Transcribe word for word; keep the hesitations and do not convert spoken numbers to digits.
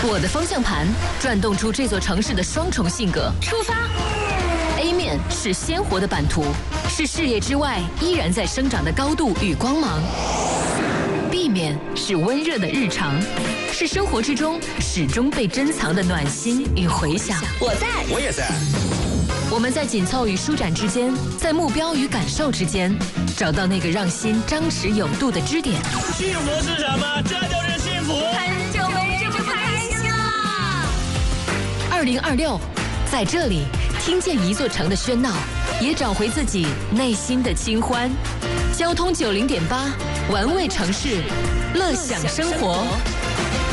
我的方向盘转动出这座城市的双重性格。出发 ！A 面是鲜活的版图，是事业之外依然在生长的高度与光芒。B 面是温热的日常，是生活之中始终被珍藏的暖心与回响。 我在， 我也在。 我们在紧凑与舒展之间，在目标与感受之间，找到那个让心张弛有度的支点。 幸福是什么？这就是幸福。 很久没这么开心了。 二零二六，在这里听见一座城的喧闹，也找回自己内心的清欢。交通九零点八，玩味城市，乐享生活。